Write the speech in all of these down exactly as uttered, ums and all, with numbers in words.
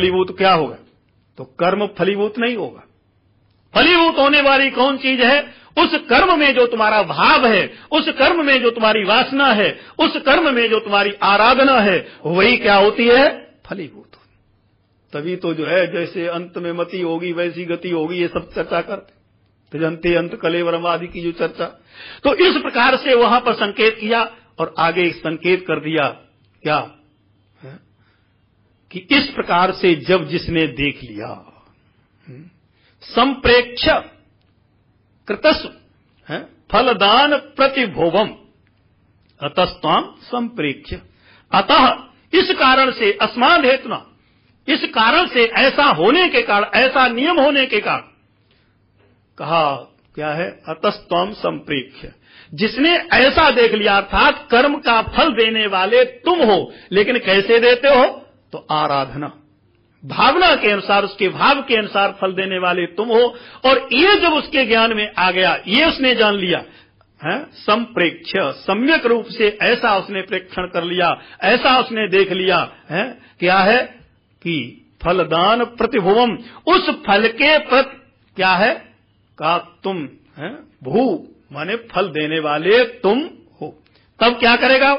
फलीभूत क्या होगा? तो कर्म फलीभूत नहीं होगा। फलीभूत होने वाली कौन चीज है? उस कर्म में जो तुम्हारा भाव है, उस कर्म में जो तुम्हारी वासना है, उस कर्म में जो तुम्हारी आराधना है, वही क्या होती है? फलीभूत। तभी तो जो है जैसे अंत में मति होगी वैसी गति होगी, ये सब चर्चा करते, तो जनते अंत कलेवरम आदि की जो चर्चा। तो इस प्रकार से वहां पर संकेत किया और आगे संकेत कर दिया क्या है? कि इस प्रकार से जब जिसने देख लिया, संप्रेक्ष कृतस्व है फलदान प्रतिभोवम अतस्त्वाम संप्रेक्ष। अतः इस कारण से, अस्माद हेतुना, इस कारण से, ऐसा होने के कारण, ऐसा नियम होने के कारण कहा क्या है? अतस्त्वाम संप्रेक्ष। जिसने ऐसा देख लिया, अर्थात कर्म का फल देने वाले तुम हो, लेकिन कैसे देते हो? तो आराधना, भावना के अनुसार, उसके भाव के अनुसार फल देने वाले तुम हो। और ये जब उसके ज्ञान में आ गया, ये उसने जान लिया है, संप्रेक्ष, सम्यक रूप से ऐसा उसने प्रेक्षण कर लिया, ऐसा उसने देख लिया है, क्या है कि फलदान प्रतिभुवम, उस फल के प्रति क्या है? का तुम है, भू माने फल देने वाले तुम हो। तब क्या करेगा?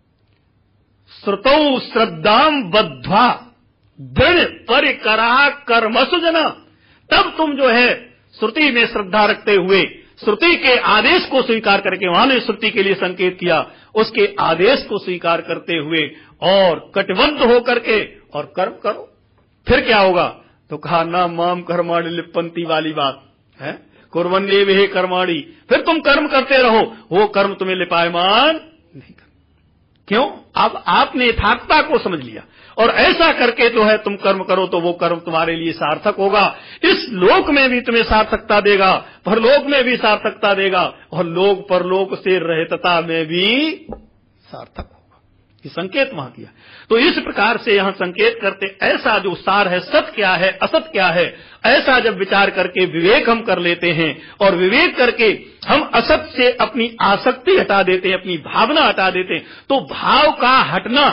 श्रुतौ श्रद्धाम बद्ध्वा दृढ़ परिकरा कर्मसु जना। तब तुम जो है श्रुति में श्रद्धा रखते हुए, श्रुति के आदेश को स्वीकार करके, वहां ने श्रुति के लिए संकेत किया, उसके आदेश को स्वीकार करते हुए और कटिबद्ध होकर के और कर्म करो। फिर क्या होगा? तो कहा ना माम कर्माणि लिप्पन्ति वाली बात है, कुर्वन्नेव हे कर्माणि। फिर तुम कर्म करते रहो, वो कर्म तुम्हें लिपायमान नहीं कर। क्यों? अब आपने यथार्थता को समझ लिया और ऐसा करके जो है तुम कर्म करो तो वो कर्म तुम्हारे लिए सार्थक होगा। इस लोक में भी तुम्हें सार्थकता देगा, परलोक में भी सार्थकता देगा, और लोक परलोक से रहितता में भी सार्थक होगा। ये संकेत वहां किया। तो इस प्रकार से यहां संकेत करते, ऐसा जो सार है, सत्य क्या है, असत क्या है, ऐसा जब विचार करके विवेक हम कर लेते हैं और विवेक करके हम असत से अपनी आसक्ति हटा देते हैं, अपनी भावना हटा देते हैं, तो भाव का हटना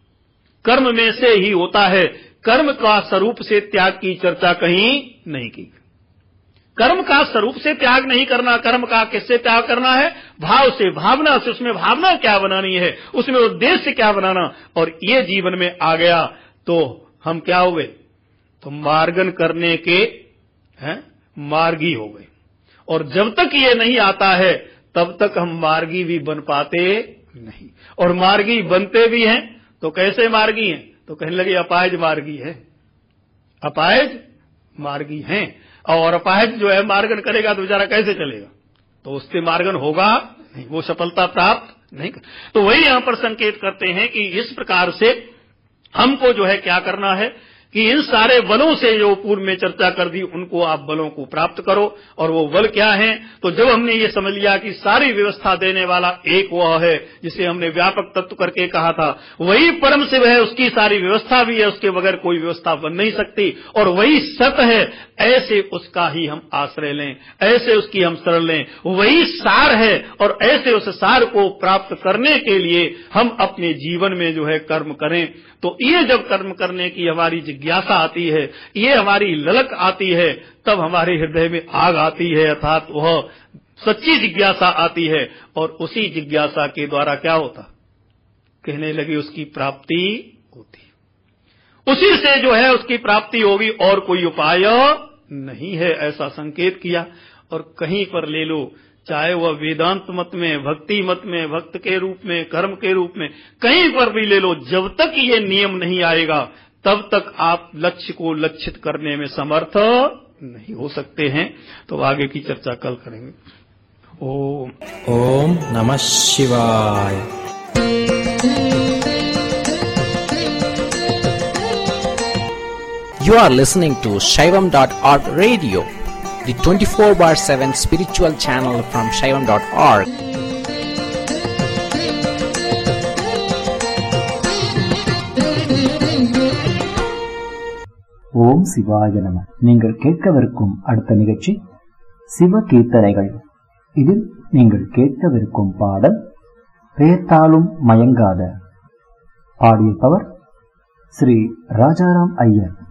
कर्म में से ही होता है। कर्म का स्वरूप से त्याग की चर्चा कहीं नहीं की। कर्म का स्वरूप से त्याग नहीं करना, कर्म का किससे त्याग करना है? भाव से, भावना से। उसमें भावना क्या बनानी है, उसमें उद्देश्य क्या बनाना, और ये जीवन में आ गया तो हम क्या हुए? तो मार्गन करने के हैं मार्गी हो गए। और जब तक ये नहीं आता है तब तक हम मार्गी भी बन पाते नहीं। और मार्गी बनते भी हैं तो कैसे मार्गी हैं? तो कहने लगे अपायज मार्गी है, अपायज मार्गी हैं। और अपायज जो है मार्गन करेगा तो बेचारा कैसे चलेगा? तो उससे मार्गन होगा नहीं, वो सफलता प्राप्त नहीं कर। तो वही यहां पर संकेत करते हैं कि इस प्रकार से हमको जो है क्या करना है कि इन सारे बलों से जो पूर्व में चर्चा कर दी, उनको आप बलों को प्राप्त करो। और वो बल क्या हैं? तो जब हमने ये समझ लिया कि सारी व्यवस्था देने वाला एक वह है जिसे हमने व्यापक तत्व करके कहा था, वही परम शिव है, उसकी सारी व्यवस्था भी है, उसके बगैर कोई व्यवस्था बन नहीं सकती, और वही सत्य है, ऐसे उसका ही हम आश्रय लें, ऐसे उसकी हम शरण लें। वही सार है और ऐसे उस सार को प्राप्त करने के लिए हम अपने जीवन में जो है कर्म करें। तो ये जब कर्म करने की हमारी जिज्ञासा आती है, ये हमारी ललक आती है, तब हमारे हृदय में आग आती है, अर्थात वह सच्ची जिज्ञासा आती है। और उसी जिज्ञासा के द्वारा क्या होता? कहने लगे उसकी प्राप्ति होती, उसी से जो है उसकी प्राप्ति होगी, और कोई उपाय नहीं है, ऐसा संकेत किया। और कहीं पर ले लो, चाहे वह वेदांत मत में, भक्ति मत में, भक्त के रूप में, कर्म के रूप में, कहीं पर भी ले लो, जब तक ये नियम नहीं आएगा तब तक आप लक्ष्य को लक्षित करने में समर्थ नहीं हो सकते हैं। तो आगे की चर्चा कल करेंगे। ओम ओम नमः शिवाय। You are listening to Shaivam dot org radio, the twenty-four bar seven spiritual channel from Shaivam dot org. ஓம் சிவாய நம. நீங்கள் கேட்கவிருக்கும் அடுத்த நிகழ்ச்சி சிவ கீர்த்தனைகள். இதில் நீங்கள் கேட்கவிருக்கும் பாடல் பெயர்த்தாலும் மயங்காத. பாடியிருப்பவர் ஸ்ரீ ராஜாராம் ஐயர்.